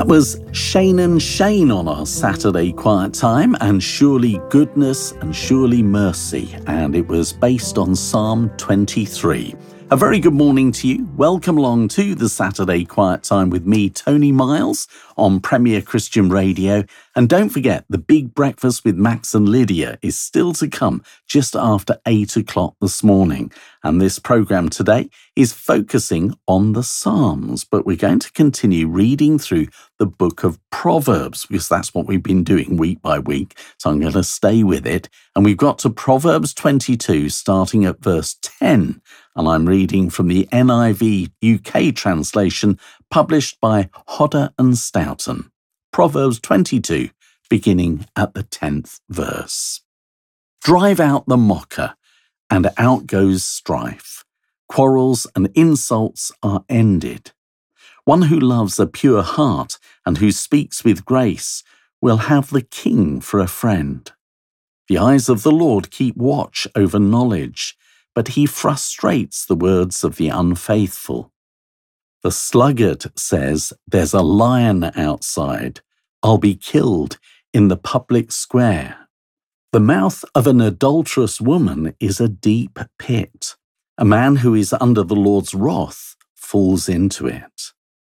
That was Shane and Shane on our Saturday Quiet Time, and Surely Goodness and Surely Mercy, and it was based on Psalm 23. A very good morning to you. Welcome along to the Saturday Quiet Time with me, Tony Miles, on Premier Christian Radio. And don't forget, the Big Breakfast with Max and Lydia is still to come just after 8 o'clock this morning. And this programme today is focusing on the Psalms, but we're going to continue reading through the book of Proverbs, because that's what we've been doing week by week. So I'm going to stay with it. And we've got to Proverbs 22, starting at verse 10. And I'm reading from the NIV UK translation published by Hodder and Stoughton. Proverbs 22, beginning at the 10th verse. Drive out the mocker, and out goes strife. Quarrels and insults are ended. One who loves a pure heart and who speaks with grace will have the king for a friend. The eyes of the Lord keep watch over knowledge, but he frustrates the words of the unfaithful. The sluggard says, "There's a lion outside. I'll be killed in the public square." The mouth of an adulterous woman is a deep pit. A man who is under the Lord's wrath falls into it.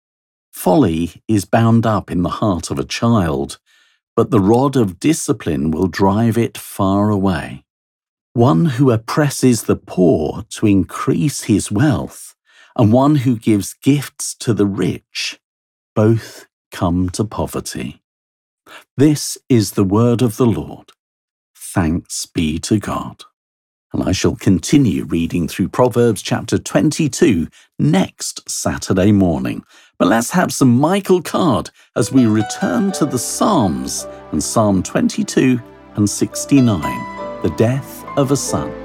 Folly is bound up in the heart of a child, but the rod of discipline will drive it far away. One who oppresses the poor to increase his wealth, and one who gives gifts to the rich, both come to poverty. This is the word of the Lord. Thanks be to God. And I shall continue reading through Proverbs chapter 22 next Saturday morning. But let's have some Michael Card as we return to the Psalms and Psalm 22 and 69, the death of a son.